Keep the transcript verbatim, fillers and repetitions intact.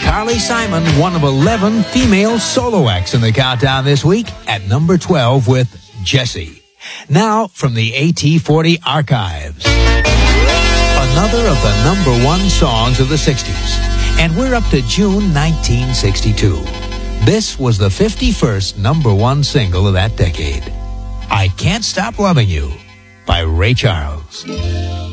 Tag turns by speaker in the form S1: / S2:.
S1: Carly Simon, one of eleven female solo acts in the countdown this week, at number twelve with Jessie. Now, from the A T forty archives, another of the number one songs of the sixties. And we're up to June nineteen sixty-two. This was the fifty-first number one single of that decade. I Can't Stop Loving You by Ray Charles.